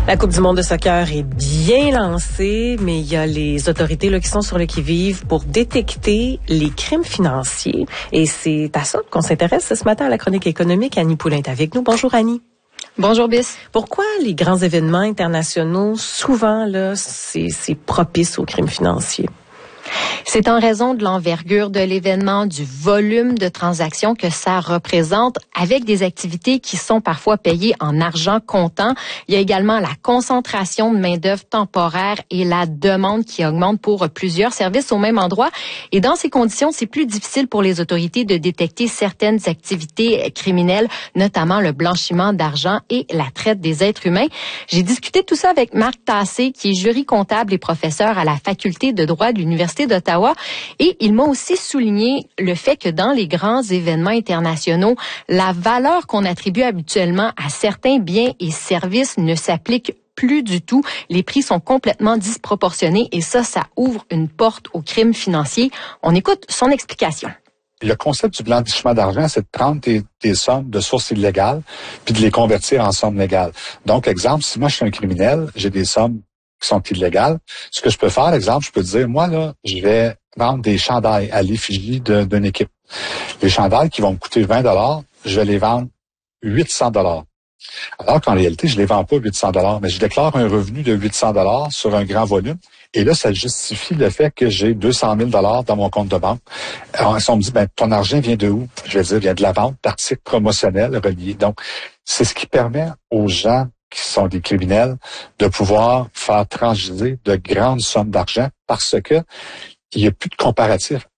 La Coupe du monde de soccer est bien lancée, mais il y a les autorités là, qui sont sur le qui-vive pour détecter les crimes financiers. Et c'est à ça qu'on s'intéresse ce matin à la chronique économique. Annie Poulain est avec nous. Bonjour Annie. Bonjour Bis. Pourquoi les grands événements internationaux, souvent, là, c'est propice aux crimes financiers? C'est en raison de l'envergure de l'événement, du volume de transactions que ça représente, avec des activités qui sont parfois payées en argent comptant. Il y a également la concentration de main-d'œuvre temporaire et la demande qui augmente pour plusieurs services au même endroit. Et dans ces conditions, c'est plus difficile pour les autorités de détecter certaines activités criminelles, notamment le blanchiment d'argent et la traite des êtres humains. J'ai discuté tout ça avec Marc Tassé, qui est jury comptable et professeur à la faculté de droit de l'Université d'Ottawa. Et il m'a aussi souligné le fait que dans les grands événements internationaux, la valeur qu'on attribue habituellement à certains biens et services ne s'applique plus du tout. Les prix sont complètement disproportionnés et ça ouvre une porte aux crimes financiers. On écoute son explication. Le concept du blanchiment d'argent, c'est de prendre tes sommes de sources illégales puis de les convertir en sommes légales. Donc, exemple, si moi je suis un criminel, j'ai des sommes qui sont illégales. Ce que je peux faire, exemple, je peux dire, moi, là, je vais vendre des chandails à l'effigie d'une équipe. Les chandails qui vont me coûter 20 $, je vais les vendre 800 $. Alors qu'en réalité, je les vends pas 800 $, mais je déclare un revenu de 800 $ sur un grand volume. Et là, ça justifie le fait que j'ai 200 000 $ dans mon compte de banque. Alors, si on me dit, ton argent vient de où? Je vais dire, vient de la vente d'articles promotionnels reliés. Donc, c'est ce qui permet aux gens qui sont des criminels, de pouvoir faire transiger de grandes sommes d'argent parce que il n'y a plus de comparatif.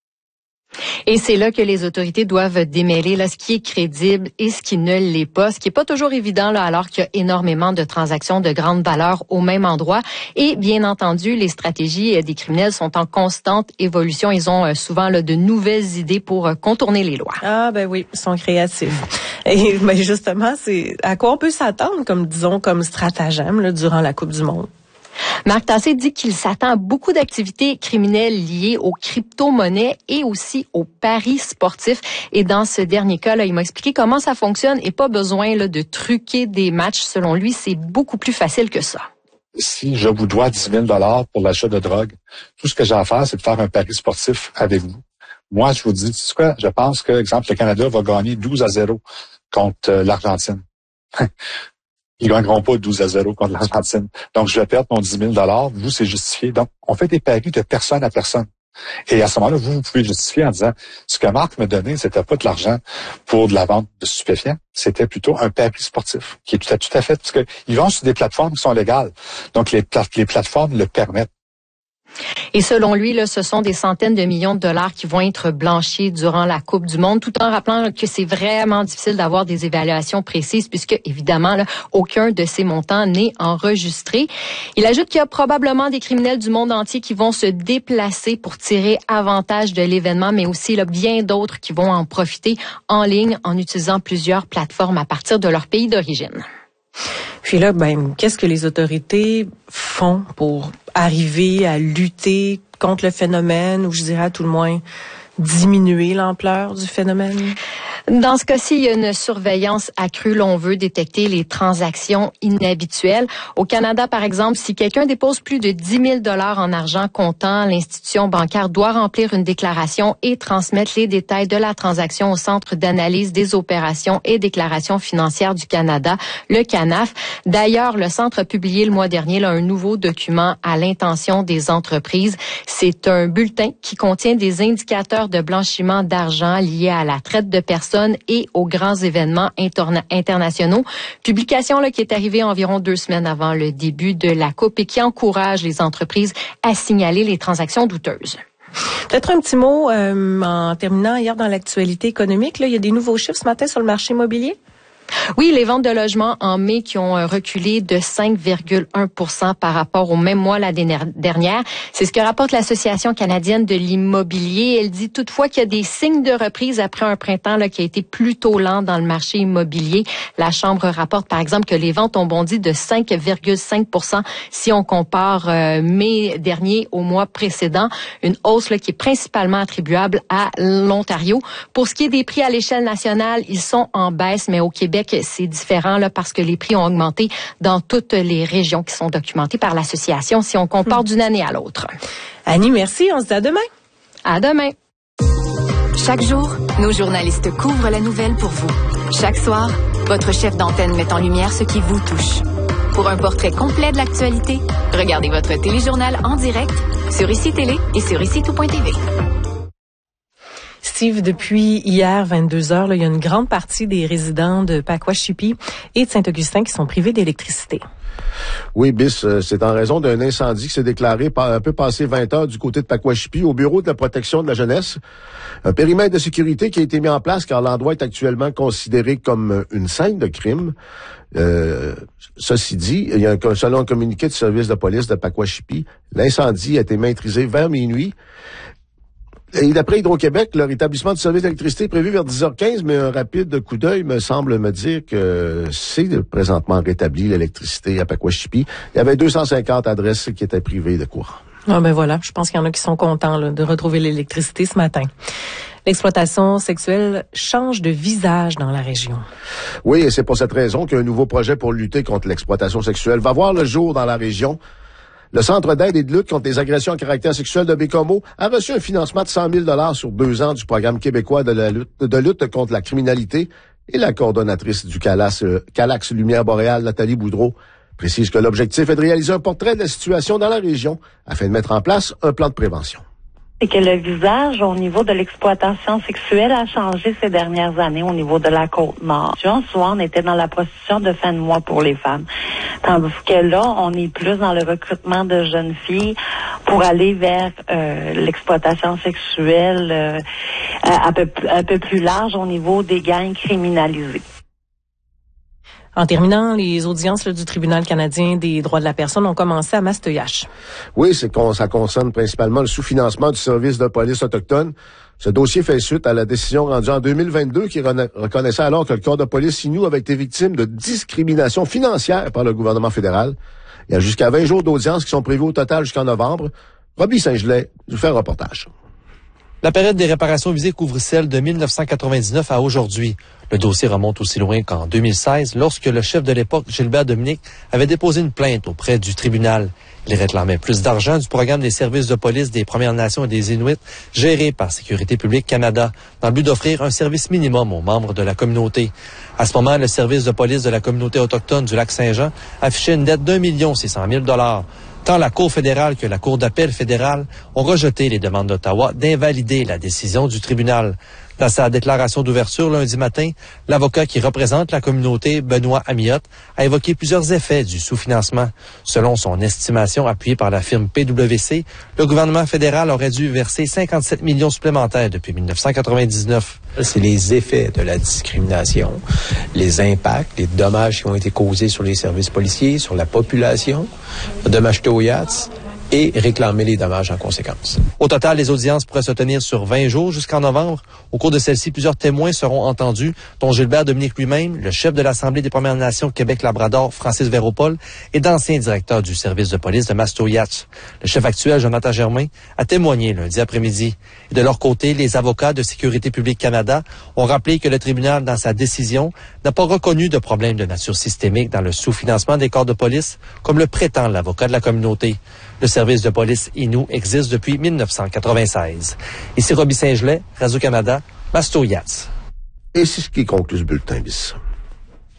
Et c'est là que les autorités doivent démêler ce qui est crédible et ce qui ne l'est pas, ce qui est pas toujours évident là, alors qu'il y a énormément de transactions de grande valeur au même endroit. Et bien entendu, les stratégies des criminels sont en constante évolution. Ils ont souvent de nouvelles idées pour contourner les lois. Ah ben oui, ils sont créatifs. Et ben justement, c'est à quoi on peut s'attendre comme stratagème là, durant la Coupe du monde? Marc Tassé dit qu'il s'attend à beaucoup d'activités criminelles liées aux crypto-monnaies et aussi aux paris sportifs. Et dans ce dernier cas, là, il m'a expliqué comment ça fonctionne et pas besoin de truquer des matchs. Selon lui, c'est beaucoup plus facile que ça. Si je vous dois 10 000 $ pour l'achat de drogue, tout ce que j'ai à faire, c'est de faire un pari sportif avec vous. Moi, je vous dis, tu sais quoi, je pense que, exemple, le Canada va gagner 12-0 contre l'Argentine. Ils gagneront pas 12-0 contre l'Argentine. Donc, je vais perdre mon 10 000 $. Vous, c'est justifié. Donc, on fait des paris de personne à personne. Et à ce moment-là, vous pouvez justifier en disant, ce que Marc me donnait, c'était pas de l'argent pour de la vente de stupéfiants. C'était plutôt un pari sportif, qui est tout à fait, parce que ils vont sur des plateformes qui sont légales. Donc, les plateformes le permettent. Et selon lui, ce sont des centaines de millions de dollars qui vont être blanchis durant la Coupe du monde, tout en rappelant que c'est vraiment difficile d'avoir des évaluations précises puisque, évidemment, aucun de ces montants n'est enregistré. Il ajoute qu'il y a probablement des criminels du monde entier qui vont se déplacer pour tirer avantage de l'événement, mais aussi bien d'autres qui vont en profiter en ligne en utilisant plusieurs plateformes à partir de leur pays d'origine. Puis là, qu'est-ce que les autorités font pour arriver à lutter contre le phénomène, ou je dirais à tout le moins diminuer l'ampleur du phénomène? Dans ce cas-ci, il y a une surveillance accrue. Là, on veut détecter les transactions inhabituelles. Au Canada, par exemple, si quelqu'un dépose plus de 10 000 $ en argent comptant, l'institution bancaire doit remplir une déclaration et transmettre les détails de la transaction au Centre d'analyse des opérations et déclarations financières du Canada, le CANAF. D'ailleurs, le Centre a publié le mois dernier un nouveau document à l'intention des entreprises. C'est un bulletin qui contient des indicateurs de blanchiment d'argent liés à la traite de personnes et aux grands événements internationaux. Publication qui est arrivée environ 2 semaines avant le début de la Coupe et qui encourage les entreprises à signaler les transactions douteuses. Peut-être un petit mot en terminant. Hier dans l'actualité économique, il y a des nouveaux chiffres ce matin sur le marché immobilier. Oui, les ventes de logements en mai qui ont reculé de 5,1 % par rapport au même mois l'année dernière. C'est ce que rapporte l'Association canadienne de l'immobilier. Elle dit toutefois qu'il y a des signes de reprise après un printemps qui a été plutôt lent dans le marché immobilier. La Chambre rapporte par exemple que les ventes ont bondi de 5,5 % si on compare mai dernier au mois précédent. Une hausse qui est principalement attribuable à l'Ontario. Pour ce qui est des prix à l'échelle nationale, ils sont en baisse, mais au Québec, Québec, c'est différent là parce que les prix ont augmenté dans toutes les régions qui sont documentées par l'association si on compare d'une année à l'autre. Annie, merci. On se dit à demain. À demain. Chaque jour, nos journalistes couvrent la nouvelle pour vous. Chaque soir, votre chef d'antenne met en lumière ce qui vous touche. Pour un portrait complet de l'actualité, regardez votre téléjournal en direct sur ICI Télé et sur ICI-tout.tv. Steve, depuis hier, 22h, là, il y a une grande partie des résidents de Pakwashipi et de Saint-Augustin qui sont privés d'électricité. Oui, Bis, c'est en raison d'un incendie qui s'est déclaré un peu passé 20 heures du côté de Pakwashipi au bureau de la protection de la jeunesse. Un périmètre de sécurité qui a été mis en place car l'endroit est actuellement considéré comme une scène de crime. Ceci dit, il y a selon un communiqué du service de police de Pakwashipi, l'incendie a été maîtrisé vers minuit. Et d'après Hydro-Québec, leur établissement de service d'électricité est prévu vers 10h15, mais un rapide coup d'œil me semble me dire que c'est présentement rétabli l'électricité à Pakwashipi. Il y avait 250 adresses qui étaient privées de courant. Ah ben voilà, je pense qu'il y en a qui sont contents là, de retrouver l'électricité ce matin. L'exploitation sexuelle change de visage dans la région. Oui, et c'est pour cette raison qu'un nouveau projet pour lutter contre l'exploitation sexuelle va voir le jour dans la région. Le Centre d'aide et de lutte contre les agressions à caractère sexuel de Bécomo a reçu un financement de 100 000 sur 2 ans du programme québécois de lutte contre la criminalité, et la coordonnatrice du Calax Lumière Boréale, Nathalie Boudreau, précise que l'objectif est de réaliser un portrait de la situation dans la région afin de mettre en place un plan de prévention. C'est que le visage au niveau de l'exploitation sexuelle a changé ces dernières années au niveau de la Côte-Nord. Souvent, on était dans la prostitution de fin de mois pour les femmes. Tandis que là, on est plus dans le recrutement de jeunes filles pour aller vers l'exploitation sexuelle un peu plus large au niveau des gangs criminalisés. En terminant, les audiences du Tribunal canadien des droits de la personne ont commencé à Mastoyache. Oui, ça concerne principalement le sous-financement du service de police autochtone. Ce dossier fait suite à la décision rendue en 2022 qui reconnaissait alors que le corps de police Innu avait été victime de discrimination financière par le gouvernement fédéral. Il y a jusqu'à 20 jours d'audience qui sont prévus au total jusqu'en novembre. Robbie Saint-Gelais nous fait un reportage. La période des réparations visées couvre celle de 1999 à aujourd'hui. Le dossier remonte aussi loin qu'en 2016, lorsque le chef de l'époque, Gilbert Dominique, avait déposé une plainte auprès du tribunal. Il réclamait plus d'argent du programme des services de police des Premières Nations et des Inuits, géré par Sécurité publique Canada, dans le but d'offrir un service minimum aux membres de la communauté. À ce moment, le service de police de la communauté autochtone du Lac-Saint-Jean affichait une dette d'1 600 000 $. Tant la Cour fédérale que la Cour d'appel fédérale ont rejeté les demandes d'Ottawa d'invalider la décision du tribunal. Dans sa déclaration d'ouverture lundi matin, l'avocat qui représente la communauté, Benoît Amiotte, a évoqué plusieurs effets du sous-financement. Selon son estimation appuyée par la firme PwC, le gouvernement fédéral aurait dû verser 57 millions supplémentaires depuis 1999. C'est les effets de la discrimination, les impacts, les dommages qui ont été causés sur les services policiers, sur la population, dommages Toyats, et réclamer les dommages en conséquence. Au total, les audiences pourraient se tenir sur 20 jours jusqu'en novembre. Au cours de celle-ci, plusieurs témoins seront entendus, dont Gilbert Dominique lui-même, le chef de l'Assemblée des Premières Nations Québec-Labrador, Francis Véropol, et d'anciens directeurs du service de police de Mastoyache. Le chef actuel, Jonathan Germain, a témoigné lundi après-midi. Et de leur côté, les avocats de Sécurité publique Canada ont rappelé que le tribunal, dans sa décision, n'a pas reconnu de problème de nature systémique dans le sous-financement des corps de police, comme le prétend l'avocat de la communauté. Le service de police Innu existe depuis 1996. Ici Robbie Saint-Gelais, Radio-Canada, Mastoyache. Et c'est ce qui conclut ce bulletin bis.